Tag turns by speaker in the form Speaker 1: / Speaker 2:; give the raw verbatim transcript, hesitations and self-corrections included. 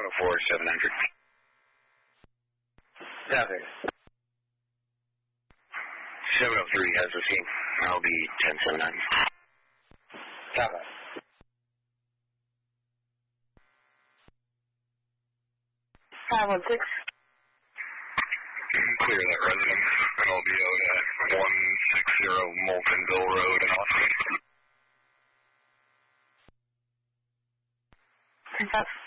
Speaker 1: oh four, seven hundred.
Speaker 2: Copy.
Speaker 1: seven oh three has the scene. I'll be ten seventy-nine.
Speaker 2: Copy.
Speaker 3: five one six.
Speaker 1: Clear that residence, and I'll be out at one sixty Moltenville Road in Austin.
Speaker 3: Is that